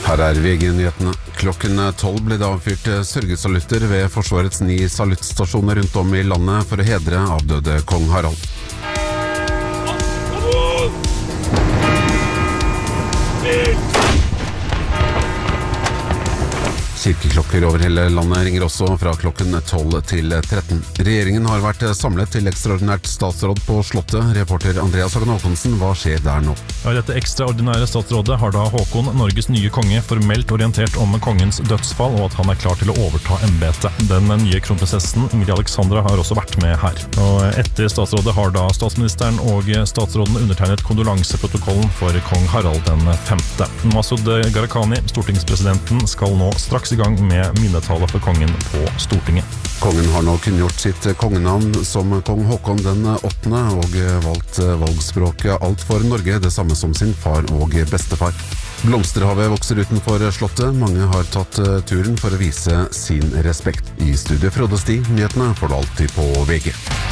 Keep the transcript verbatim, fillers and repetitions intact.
Her er V G-nyhetene. Klokken tolv ble det avfyrt sørgesalutter ved Forsvarets ni saluttstasjoner rundt om i landet for å hedre avdøde kong Harald. Kirkeklokker over hele landet ringer også fra klokken tolv til tretten. Regjeringen har vært samlet til ekstraordinært statsråd på Slottet. Reporter Andreas Hagen Håkonsen, hva skjer der nå? Ja, I dette ekstraordinære statsrådet har da Håkon, Norges nye konge, formelt orientert om kongens dødsfall og at han er klar til å overta embetet. Den nye kronprinsessen, Ingrid Alexandra, har også vært med her. Og etter statsrådet har da statsministeren og statsråden undertegnet kondolanseprotokollen for kong Harald den femte. Masud Gharahkhani, stortingspresidenten, skal nå straks i gang med minnetale for kongen på Stortinget. Kongen har nå kunngjort sitt kongenavn som kong Håkon den åttende og valgt valgspråket Alt for Norge, det samme som sin far og bestefar. Blomsterhavet vokser utenfor Slottet. Mange har tatt turen for å vise sin respekt. I studio Frode Sti, nyhetene får du alltid på V G.